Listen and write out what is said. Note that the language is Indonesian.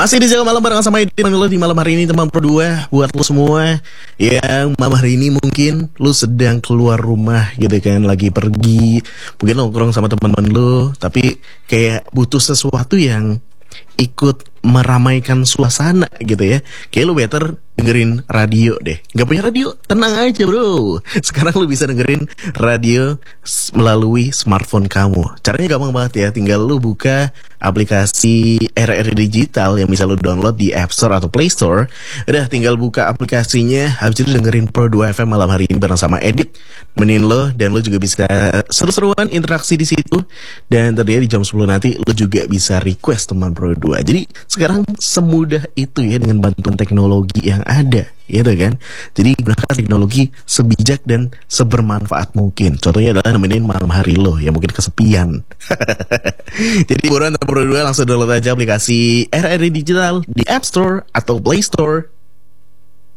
Masih di Jalan Malam bareng sama Edit lo di malam hari ini teman Pro 2. Buat lo semua yang malam hari ini mungkin lo sedang keluar rumah gitu kan, lagi pergi, mungkin nongkrong sama teman-teman lo, tapi kayak butuh sesuatu yang ikut meramaikan suasana gitu ya. Kayak lo better dengerin radio deh. Gak punya radio? Tenang aja bro. Sekarang lo bisa dengerin radio melalui smartphone kamu. Caranya gampang banget ya. Tinggal lo buka aplikasi RRI Digital yang bisa lo download di App Store atau Play Store. Udah tinggal buka aplikasinya, habis itu dengerin Pro 2 FM malam hari ini bareng sama Edit menin lo. Dan lo juga bisa seru-seruan interaksi di situ. Dan ternyata di jam 10 nanti lo juga bisa request teman Pro 2. Jadi sekarang semudah itu ya dengan bantuan teknologi yang ada, gitu kan. Jadi gunakan teknologi sebijak dan sebermanfaat mungkin. Contohnya adalah nemenin malam hari lo yang mungkin kesepian. Jadi buruan Pro 2 langsung download aja aplikasi RRI Digital di App Store atau Play Store.